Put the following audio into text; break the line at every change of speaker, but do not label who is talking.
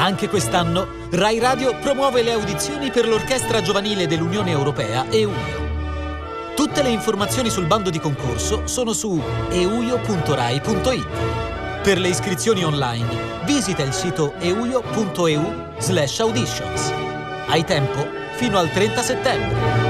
Anche quest'anno Rai Radio promuove le audizioni per l'Orchestra Giovanile dell'Unione Europea EUIO. Tutte le informazioni sul bando di concorso sono su euio.rai.it. Per le iscrizioni online, visita il sito euio.eu/auditions. Hai tempo fino al 30 settembre.